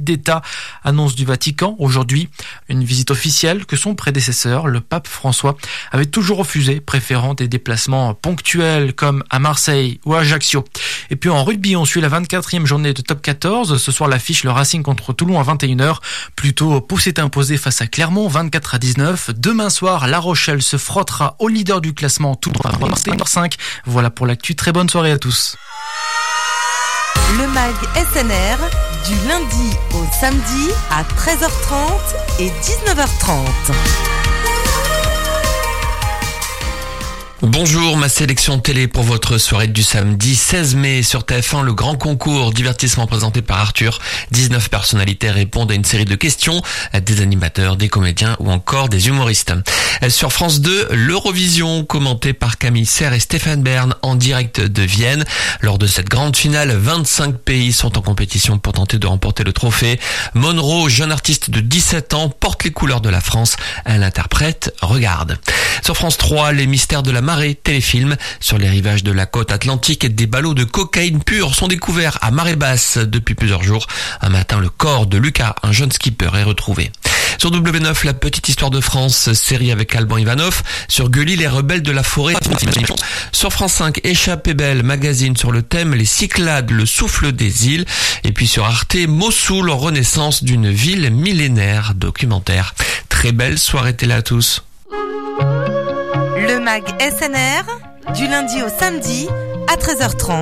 visite d'État, annonce du Vatican aujourd'hui. Une visite officielle que son prédécesseur, le pape François, avait toujours refusé, préférant des déplacements ponctuels comme à Marseille ou à Ajaccio. Et puis en rugby, on suit la 24e journée de Top 14. Ce soir, l'affiche le Racing contre Toulon à 21h. Plutôt, Pau s'est imposé face à Clermont 24-19. Demain soir, La Rochelle se frottera au leader du classement Toulon à 5. Voilà pour l'actu. Très bonne soirée à tous. Le MAG SNR, du lundi au samedi à 13h30 et 19h30. Bonjour, ma sélection télé pour votre soirée du samedi 16 mai sur TF1, le grand concours divertissement présenté par Arthur. 19 personnalités répondent à une série de questions, des animateurs, des comédiens ou encore des humoristes. Sur France 2, l'Eurovision, commenté par Camille Serre et Stéphane Bern en direct de Vienne. Lors de cette grande finale, 25 pays sont en compétition pour tenter de remporter le trophée. Monroe, jeune artiste de 17 ans, porte les couleurs de la France. Elle interprète Regarde. Sur France 3, les mystères de la marée, téléfilm. Sur les rivages de la côte atlantique, des ballots de cocaïne pure sont découverts à marée basse depuis plusieurs jours. Un matin, le corps de Lucas, un jeune skipper, est retrouvé. Sur W9, la petite histoire de France, série avec Alban Ivanov. Sur Gulli, les rebelles de la forêt. Sur France 5, Échappée belle, magazine sur le thème les Cyclades, le souffle des îles. Et puis sur Arte, Mossoul, renaissance d'une ville millénaire, documentaire. Très belle soirée télé à tous. Le MAG SNR, du lundi au samedi à 13h30.